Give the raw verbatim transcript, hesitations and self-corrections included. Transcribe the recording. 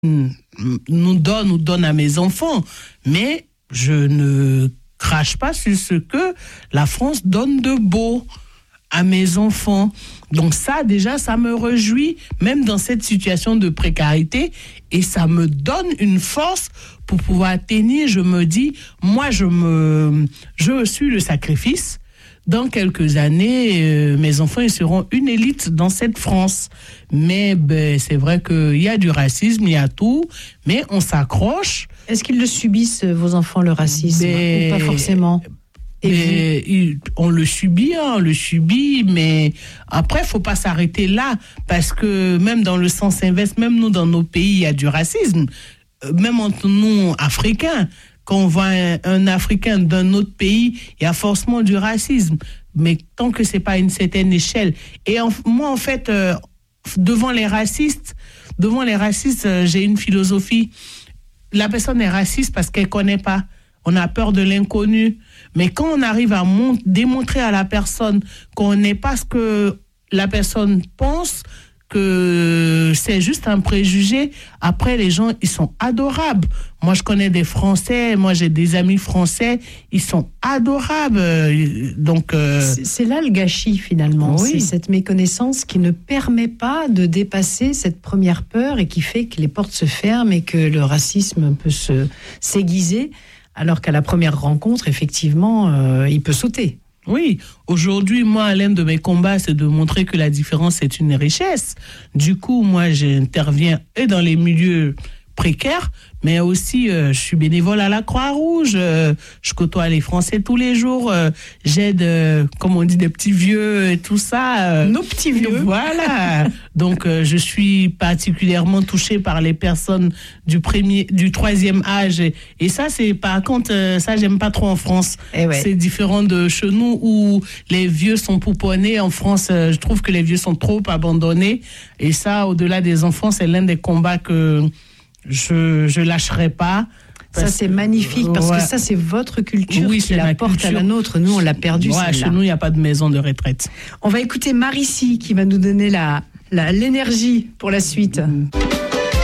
nous donne ou donne à mes enfants, mais je ne crache pas sur ce que la France donne de beau à mes enfants. Donc ça, déjà, ça me réjouit, même dans cette situation de précarité, et ça me donne une force pour pouvoir tenir. Je me dis, moi, je me, je suis le sacrifice. Dans quelques années, euh, mes enfants ils seront une élite dans cette France. Mais ben, c'est vrai qu'il y a du racisme, il y a tout, mais on s'accroche. Est-ce qu'ils le subissent, vos enfants, le racisme, ben, ou pas forcément? Et il, on le subit, hein, on le subit, mais après, il ne faut pas s'arrêter là, parce que même dans le sens inverse, même nous, dans nos pays, il y a du racisme. Même entre nous, Africains, quand on voit un, un Africain d'un autre pays, il y a forcément du racisme. Mais tant que ce n'est pas à une certaine échelle. Et en, moi, en fait, euh, devant les racistes, devant les racistes, euh, j'ai une philosophie. La personne est raciste parce qu'elle ne connaît pas. On a peur de l'inconnu. Mais quand on arrive à mont- démontrer à la personne qu'on n'est pas ce que la personne pense, que c'est juste un préjugé, après les gens, ils sont adorables. Moi, je connais des Français, moi j'ai des amis français, ils sont adorables. Donc, euh... c'est, c'est là le gâchis finalement, oui. C'est cette méconnaissance qui ne permet pas de dépasser cette première peur et qui fait que les portes se ferment et que le racisme peut se, s'aiguiser, alors qu'à la première rencontre, effectivement, euh, il peut sauter. Oui, aujourd'hui, moi, l'un de mes combats, c'est de montrer que la différence est une richesse. Du coup, moi, j'interviens et dans les milieux précaires, mais aussi, euh, je suis bénévole à la Croix-Rouge, euh, je côtoie les Français tous les jours, euh, j'aide, euh, comme on dit, des petits vieux et tout ça. Euh, Nos petits vieux. Voilà. Donc, euh, je suis particulièrement touchée par les personnes du premier, du troisième âge. Et, et ça, c'est, par contre, euh, ça, j'aime pas trop en France. Eh ouais. C'est différent de chez nous où les vieux sont pouponnés. En France, euh, je trouve que les vieux sont trop abandonnés. Et ça, au-delà des enfants, c'est l'un des combats que je je lâcherai pas. Ça, c'est magnifique, parce ouais. que ça, c'est votre culture oui, qui la porte culture. À la nôtre. Nous, on l'a perdue, ouais, chez nous, il n'y a pas de maison de retraite. On va écouter Marici qui va nous donner la, la, l'énergie pour la suite. Mmh.